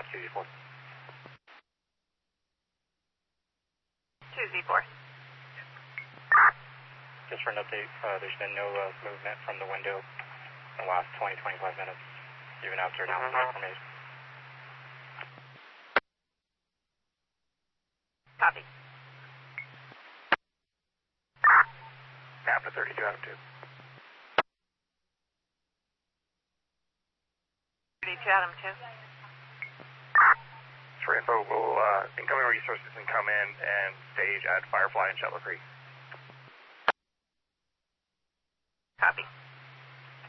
2Z4. 2Z4. Just for an update, there's been no movement from the window in the last 20-25 minutes, even after announcement information. Copy. After 32 out of 2. 32 Adam 2. For info, will incoming resources can come in and stage at Firefly and Shetler Creek. Copy.